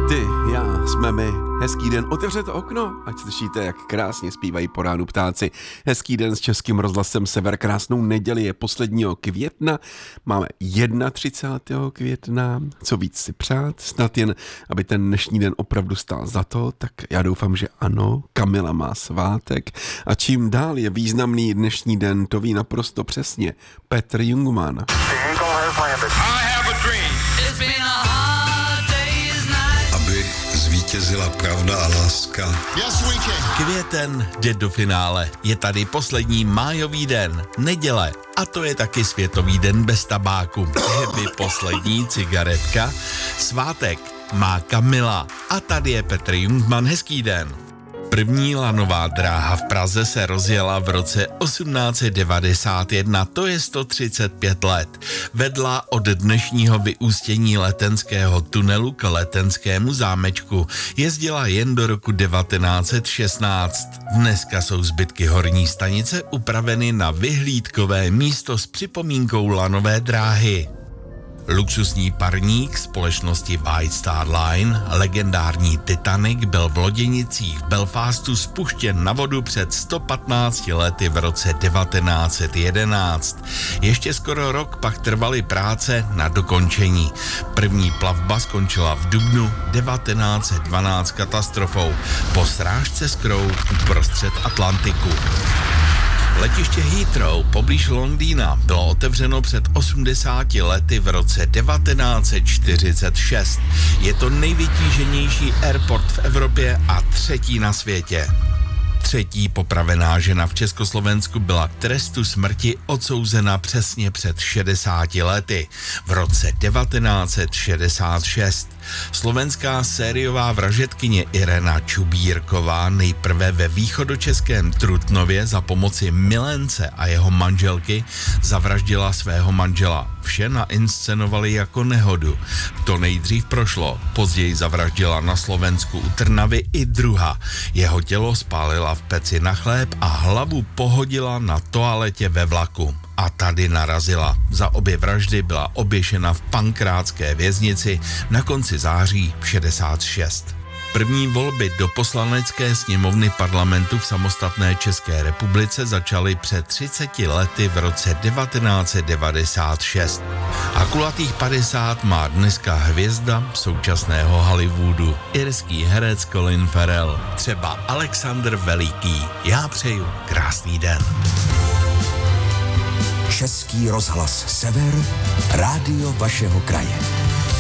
Ty, já, jsme my. Hezký den, otevřete okno, ať slyšíte, jak krásně zpívají po ránu ptáci. Hezký den s Českým rozhlasem Sever, krásnou neděli je posledního května. Máme 31. května, co víc si přát, snad jen, aby ten dnešní den opravdu stál za to, tak já doufám, že ano, Kamila má svátek a čím dál je významný dnešní den, to ví naprosto přesně Petr Jungmann. Aby zvítězila pravda a láska. Květen jde do finále. Je tady poslední májový den, neděle. A to je taky světový den bez tabáku. Happy poslední cigaretka. Svátek má Kamila. A tady je Petr Jungmann. Hezký den. První lanová dráha v Praze se rozjela v roce 1891, to je 135 let. Vedla od dnešního vyústění Letenského tunelu k Letenskému zámečku. Jezdila jen do roku 1916. Dneska jsou zbytky horní stanice upraveny na vyhlídkové místo s připomínkou lanové dráhy. Luxusní parník společnosti White Star Line, legendární Titanic, byl v loděnicích v Belfastu spuštěn na vodu před 115 lety v roce 1911. Ještě skoro rok pak trvaly práce na dokončení. První plavba skončila v dubnu 1912 katastrofou po srážce skrou uprostřed Atlantiku. Letiště Heathrow poblíž Londýna bylo otevřeno před 80 lety v roce 1946. Je to nejvytíženější airport v Evropě a třetí na světě. Třetí popravená žena v Československu byla k trestu smrti odsouzena přesně před 60 lety, v roce 1966. Slovenská sériová vražedkyně Irena Čubírková nejprve ve východočeském Trutnově za pomoci milence a jeho manželky zavraždila svého manžela. Vše nainscenovali jako nehodu. To nejdřív prošlo, později zavraždila na Slovensku u Trnavy i druha. Jeho tělo spálila v peci na chléb a hlavu pohodila na toaletě ve vlaku. A tady narazila. Za obě vraždy byla oběšena v Pankrátské věznici na konci září 66. První volby do poslanecké sněmovny parlamentu v samostatné České republice začaly před 30 lety v roce 1996. A kulatých 50 má dneska hvězda současného Hollywoodu, irský herec Colin Farrell, třeba Alexandr Veliký. Já přeju krásný den. Český rozhlas Sever, rádio vašeho kraje.